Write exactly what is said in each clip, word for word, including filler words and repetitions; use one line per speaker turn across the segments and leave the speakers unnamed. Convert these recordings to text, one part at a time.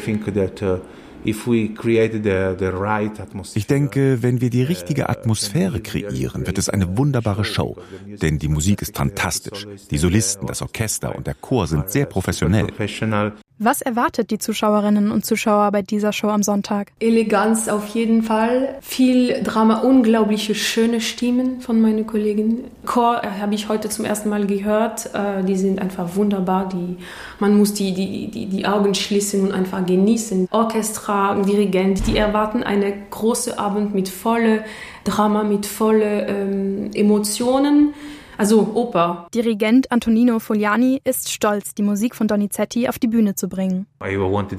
think that uh, if we create the, the right atmosphere.
Ich denke, wenn wir die richtige Atmosphäre kreieren, wird es eine wunderbare Show. Denn die Musik ist fantastisch. Die Solisten, das Orchester und der Chor sind sehr professionell.
Was erwartet die Zuschauerinnen und Zuschauer bei dieser Show am Sonntag?
Eleganz auf jeden Fall, viel Drama, unglaubliche schöne Stimmen von meinen Kollegen. Chor äh, habe ich heute zum ersten Mal gehört, äh, die sind einfach wunderbar, die, man muss die, die, die, die Augen schließen und einfach genießen. Orchester, Dirigent, die erwarten einen großen Abend mit volle Drama, mit volle ähm, Emotionen. Also Oper.
Dirigent Antonino Fogliani ist stolz, die Musik von Donizetti auf die Bühne zu bringen.
Ich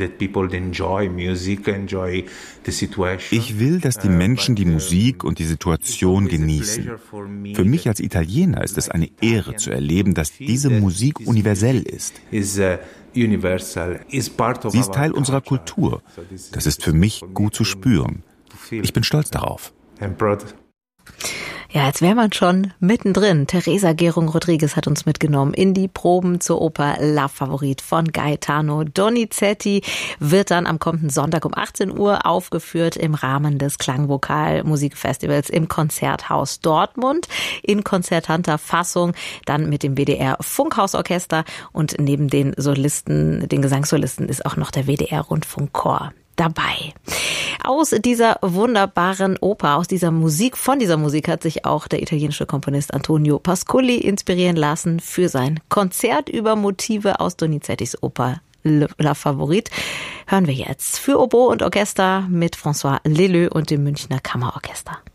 will, dass die Menschen die Musik und die Situation genießen. Für mich als Italiener ist es eine Ehre zu erleben, dass diese Musik universell ist. Sie ist Teil unserer Kultur. Das ist für mich gut zu spüren. Ich bin stolz darauf.
Ja, jetzt wäre man schon mittendrin. Teresa Gehring-Rodriguez hat uns mitgenommen in die Proben zur Oper La Favorite von Gaetano Donizetti. Wird dann am kommenden Sonntag um achtzehn Uhr aufgeführt im Rahmen des Klangvokal-Musikfestivals im Konzerthaus Dortmund. In konzertanter Fassung, dann mit dem W D R-Funkhausorchester. Und neben den Solisten, den Gesangssolisten, ist auch noch der W D R-Rundfunkchor dabei. Aus dieser wunderbaren Oper, aus dieser Musik, von dieser Musik hat sich auch der italienische Komponist Antonio Pascoli inspirieren lassen für sein Konzert über Motive aus Donizettis Oper La Favorite. Hören wir jetzt für Oboe und Orchester mit François Leleux und dem Münchner Kammerorchester.